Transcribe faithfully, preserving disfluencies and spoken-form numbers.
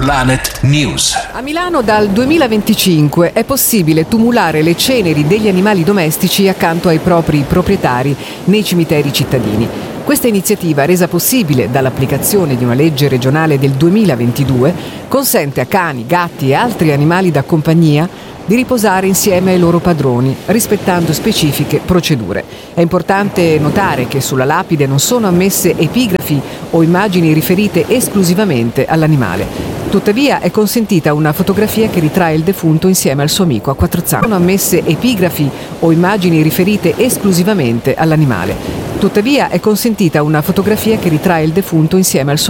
Planet News. A Milano dal duemilaventicinque è possibile tumulare le ceneri degli animali domestici accanto ai propri proprietari nei cimiteri cittadini. Questa iniziativa, resa possibile dall'applicazione di una legge regionale del duemilaventidue, consente a cani, gatti e altri animali da compagnia di riposare insieme ai loro padroni, rispettando specifiche procedure. È importante notare che sulla lapide non sono ammesse epigrafi o immagini riferite esclusivamente all'animale. Tuttavia è consentita una fotografia che ritrae il defunto insieme al suo amico a quattro zampe. Non sono ammesse epigrafi o immagini riferite esclusivamente all'animale. Tuttavia è consentita una fotografia che ritrae il defunto insieme al suo